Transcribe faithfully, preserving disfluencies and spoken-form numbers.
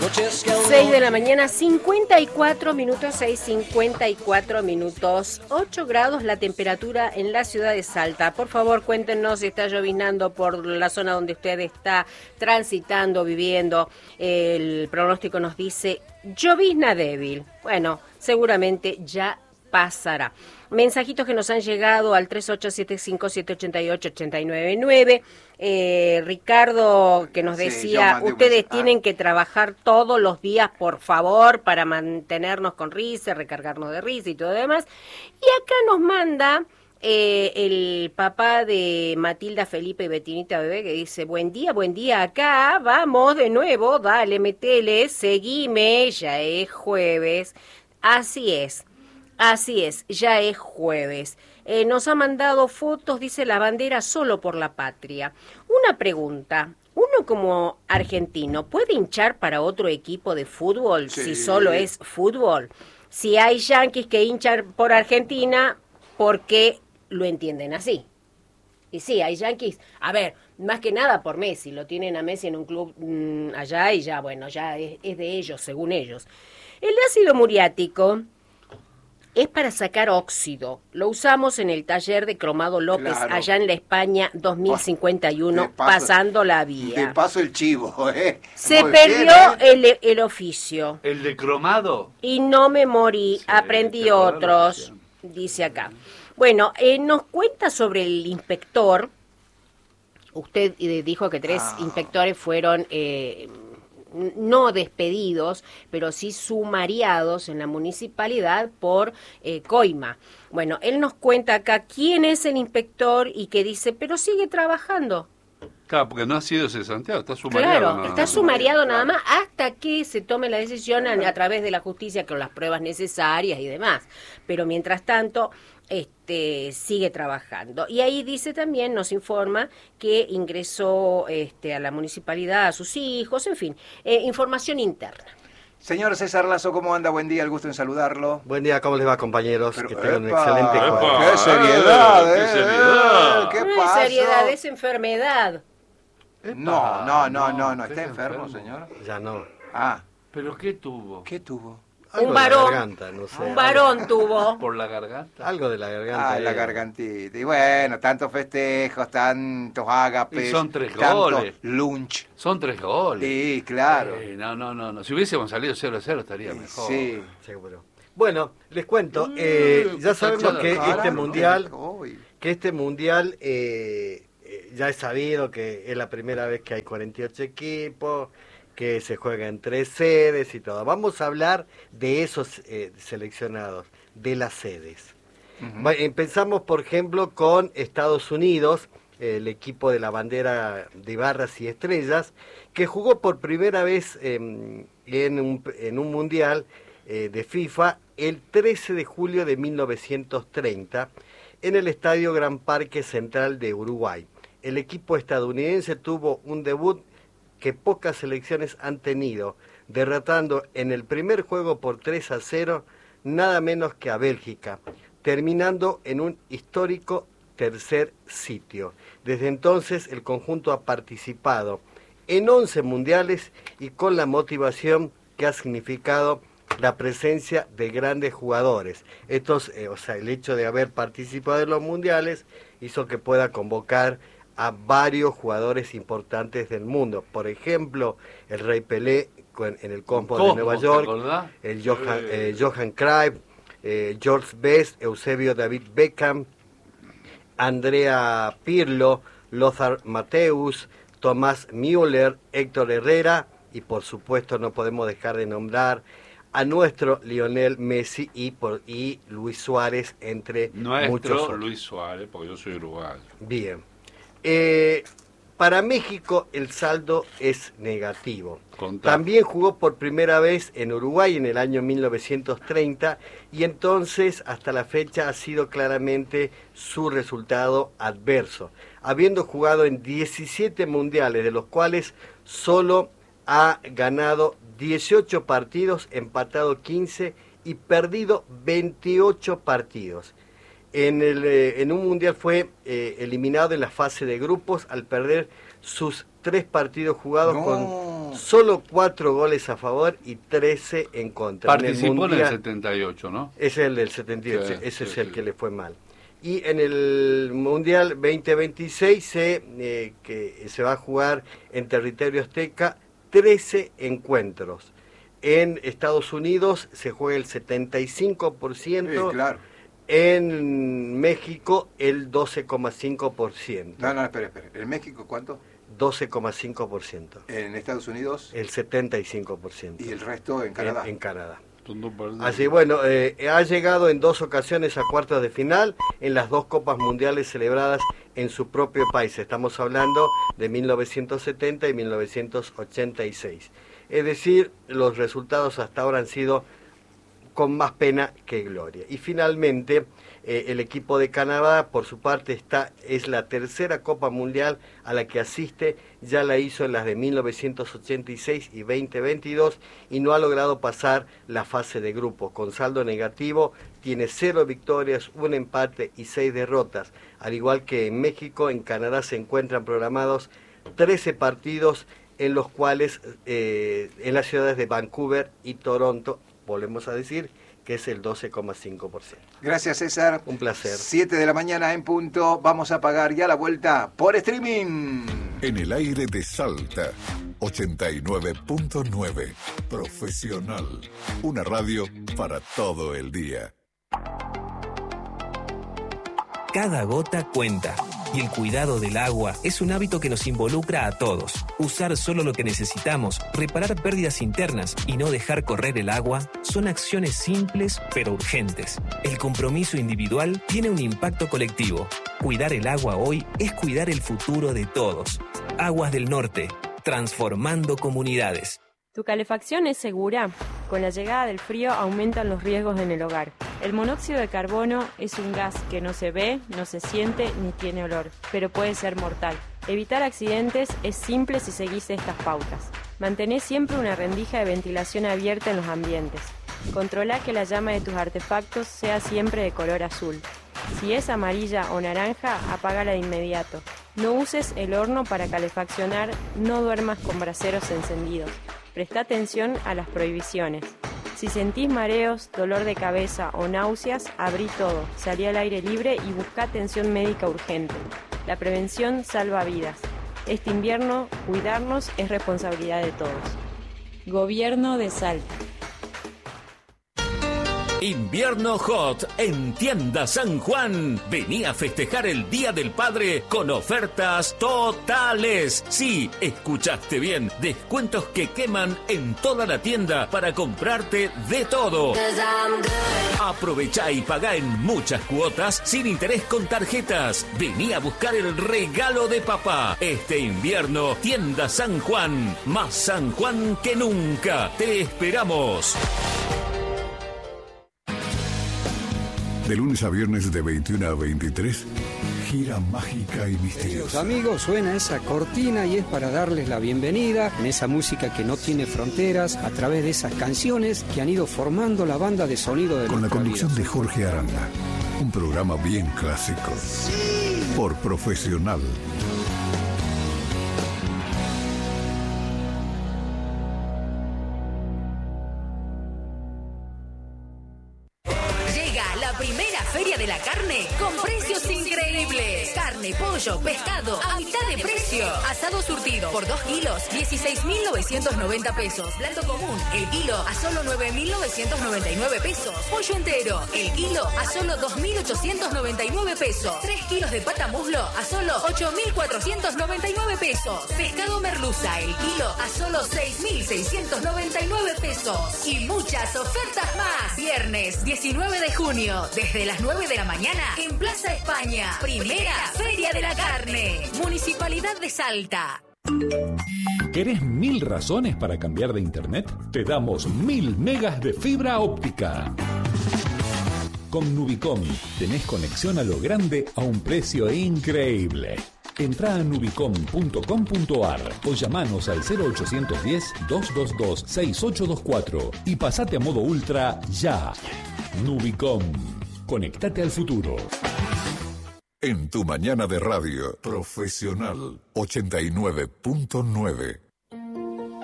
seis de la mañana, cincuenta y cuatro minutos, seis, cincuenta y cuatro minutos, ocho grados la temperatura en la ciudad de Salta. Por favor, cuéntenos si está lloviznando por la zona donde usted está transitando, viviendo. El pronóstico nos dice llovizna débil. Bueno, seguramente ya pasará. Mensajitos que nos han llegado al tres ocho siete cinco siete ocho ocho ocho nueve nueve. Eh, Ricardo, que nos decía, sí, ustedes tienen que trabajar todos los días, por favor, para mantenernos con risa, recargarnos de risa y todo lo demás. Y acá nos manda eh, el papá de Matilda, Felipe y Betinita Bebé, que dice, buen día, buen día, acá vamos de nuevo, dale, metele, seguime, ya es jueves. Así es. Así es, ya es jueves. Eh, nos ha mandado fotos, dice la bandera solo por la patria. Una pregunta, ¿uno como argentino puede hinchar para otro equipo de fútbol sí. si solo es fútbol? Si hay yanquis que hinchan por Argentina, ¿por qué lo entienden así? Y sí, hay yanquis, a ver, más que nada por Messi, lo tienen a Messi en un club mmm, allá y ya, bueno, ya es, es de ellos, según ellos. El ácido muriático es para sacar óxido. Lo usamos en el taller de Cromado López, claro. allá en la España dos mil cincuenta y uno, paso, pasando la vía. De paso el chivo, ¿eh? Se Muy perdió bien, ¿eh? el, el oficio. ¿El de Cromado? Y no me morí, sí, aprendí otros, dice acá. Bueno, eh, nos cuenta sobre el inspector. Usted eh, dijo que tres ah. inspectores fueron... Eh, no despedidos, pero sí sumariados en la municipalidad por eh, coima. Bueno, él nos cuenta acá quién es el inspector y que dice, pero sigue trabajando. Claro, porque no ha sido cesanteado, está sumariado. Claro, nada está más. sumariado nada más hasta que se tome la decisión a, a través de la justicia con las pruebas necesarias y demás. Pero mientras tanto... Este, sigue trabajando. Y ahí dice también, nos informa que ingresó este, a la municipalidad a sus hijos, en fin, eh, información interna. Señor César Lazo, ¿cómo anda? Buen día, el gusto en saludarlo. Buen día, ¿cómo les va, compañeros? Pero, que tengan epa, un excelente juego. ¡Qué seriedad! ¡Qué seriedad! ¿Qué no pasó? es seriedad, es enfermedad. Epa, no, no, no, no, no, ¿está enfermo, enfermo, señor? Ya no. Ah. ¿Pero qué tuvo? ¿Qué tuvo? Algo un varón, garganta, no sé, un varón tuvo. ¿Por la garganta? Algo de la garganta. Ah, la gargantita. Y bueno, tantos festejos, tantos ágapes. Y son tres tantos goles. lunch. Son tres goles. Sí, claro. Eh, no, no, no, no. Si hubiésemos salido cero a cero estaría mejor. Sí, seguro. Bueno, les cuento, eh, ya sabemos que este mundial, que este mundial eh, eh, ya es sabido que es la primera vez que hay cuarenta y ocho equipos, que se juega en tres sedes y todo. Vamos a hablar de esos eh, seleccionados, de las sedes. Uh-huh. Empezamos, por ejemplo, con Estados Unidos, el equipo de la bandera de barras y estrellas, que jugó por primera vez eh, en, un, en un mundial eh, de FIFA el trece de julio de mil novecientos treinta en el Estadio Gran Parque Central de Uruguay. El equipo estadounidense tuvo un debut que pocas selecciones han tenido, derrotando en el primer juego por tres a cero nada menos que a Bélgica, terminando en un histórico tercer sitio. Desde entonces el conjunto ha participado en once mundiales y con la motivación que ha significado la presencia de grandes jugadores. Estos, eh, o sea, el hecho de haber participado en los mundiales hizo que pueda convocar a varios jugadores importantes del mundo. Por ejemplo, el Rey Pelé en el Cosmos de Nueva York, el Johan, eh, Johan Cruyff, eh, George Best, Eusebio David Beckham, Andrea Pirlo, Lothar Matthäus, Tomás Müller, Héctor Herrera y por supuesto no podemos dejar de nombrar a nuestro Lionel Messi y, por, y Luis Suárez, entre nuestro muchos otros. Luis Suárez, porque yo soy uruguayo. Bien. Eh, para México el saldo es negativo. Contá. También jugó por primera vez en Uruguay en el año mil novecientos treinta y entonces hasta la fecha ha sido claramente su resultado adverso, habiendo jugado en diecisiete mundiales, de los cuales solo ha ganado dieciocho partidos, empatado quince y perdido veintiocho partidos. En, el, eh, en un mundial fue eh, eliminado en la fase de grupos al perder sus tres partidos jugados No. con solo cuatro goles a favor y trece en contra. Participó en el, mundial, setenta y ocho, ¿no? Ese es el del setenta y ocho, Sí, ese sí, es el sí. que le fue mal. Y en el Mundial veinte veintiséis se, eh, que se va a jugar en territorio azteca trece encuentros. En Estados Unidos se juega el setenta y cinco por ciento, Sí, claro. en México el doce coma cinco por ciento. No, no, espera, espera. ¿En México cuánto? doce coma cinco por ciento. ¿En Estados Unidos? El setenta y cinco por ciento. ¿Y el resto en Canadá? En, en Canadá. Tonto parece. Así bueno, eh, ha llegado en dos ocasiones a cuartos de final en las dos Copas Mundiales celebradas en su propio país. Estamos hablando de mil novecientos setenta y mil novecientos ochenta y seis. Es decir, los resultados hasta ahora han sido con más pena que gloria. Y finalmente, eh, el equipo de Canadá, por su parte, está es la tercera Copa Mundial a la que asiste. Ya la hizo en las de mil novecientos ochenta y seis y veinte veintidós y no ha logrado pasar la fase de grupos. Con saldo negativo, tiene cero victorias, un empate y seis derrotas. Al igual que en México, en Canadá se encuentran programados trece partidos en los cuales, eh, en las ciudades de Vancouver y Toronto, volvemos a decir que es el doce coma cinco por ciento. Gracias, César. Un placer. siete de la mañana en punto. Vamos a pagar ya la vuelta por streaming. En el aire de Salta, ochenta y nueve punto nueve. Profesional. Una radio para todo el día. Cada gota cuenta. Y el cuidado del agua es un hábito que nos involucra a todos. Usar solo lo que necesitamos, reparar pérdidas internas y no dejar correr el agua son acciones simples pero urgentes. El compromiso individual tiene un impacto colectivo. Cuidar el agua hoy es cuidar el futuro de todos. Aguas del Norte, transformando comunidades. ¿Tu calefacción es segura? Con la llegada del frío aumentan los riesgos en el hogar. El monóxido de carbono es un gas que no se ve, no se siente ni tiene olor, pero puede ser mortal. Evitar accidentes es simple si seguís estas pautas. Mantené siempre una rendija de ventilación abierta en los ambientes. Controla que la llama de tus artefactos sea siempre de color azul. Si es amarilla o naranja, apágala de inmediato. No uses el horno para calefaccionar, no duermas con braseros encendidos. Presta atención a las prohibiciones. Si sentís mareos, dolor de cabeza o náuseas, abrí todo, salí al aire libre y busca atención médica urgente. La prevención salva vidas. Este invierno, cuidarnos es responsabilidad de todos. Gobierno de Salta. Invierno Hot en Tienda San Juan. Vení a festejar el Día del Padre con ofertas totales. Sí, escuchaste bien. Descuentos que queman en toda la tienda para comprarte de todo. Aprovechá y pagá en muchas cuotas sin interés con tarjetas. Vení a buscar el regalo de papá. Este invierno, Tienda San Juan. Más San Juan que nunca. Te esperamos. De lunes a viernes de veintiuno a veintitrés, gira mágica y Queridos misteriosa. amigos, suena esa cortina y es para darles la bienvenida en esa música que no tiene fronteras a través de esas canciones que han ido formando la banda de sonido de Con la nuestra conducción vida. de Jorge Aranda. Un programa bien clásico. Por Profesional. Llega la primera feria de la carne con precios increíbles. Carne, pollo, pescado, a mitad de precio. Asado surtido por dos kilos, dieciséis mil novecientos noventa pesos. Plato común, el kilo a solo nueve mil novecientos noventa y nueve pesos. Pollo entero, el kilo a solo dos mil ochocientos noventa y nueve pesos. tres kilos de pata muslo a solo ocho mil cuatrocientos noventa y nueve pesos. Pescado merluza, el kilo a solo seis mil seiscientos noventa y nueve pesos. Y muchas ofertas más. Viernes diecinueve de junio, desde las nueve de la mañana, en Plaza España. Primera Feria de la Carne. Municipalidad de Salta. ¿Querés mil razones para cambiar de internet? Te damos mil megas de fibra óptica. Con Nubicom tenés conexión a lo grande a un precio increíble. Entrá a nubicom punto com punto ar o llamanos al cero ochocientos diez, doscientos veintidós, sesenta y ocho veinticuatro y pasate a modo ultra ya. Nubicom. Conectate al futuro. En tu mañana de radio, Profesional ochenta y nueve punto nueve.